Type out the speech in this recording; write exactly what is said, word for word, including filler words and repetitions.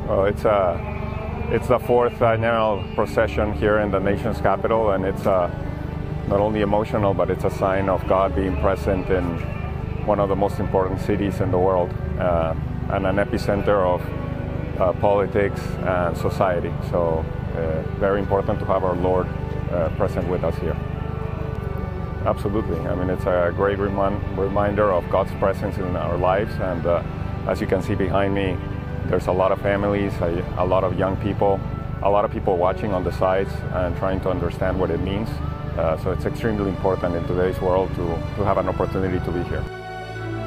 Well, it's a it's the fourth annual procession here in the nation's capital, and it's uh, not only emotional, but it's a sign of God being present in one of the most important cities in the world, uh, and an epicenter of uh, politics and society. So, uh, very important to have our Lord uh, present with us here. Absolutely. I mean, it's a great remi reminder of God's presence in our lives, and uh, as you can see behind me, there's a lot of families, a, a lot of young people, a lot of people watching on the sides and trying to understand what it means. Uh, so it's extremely important in today's world to, to have an opportunity to be here.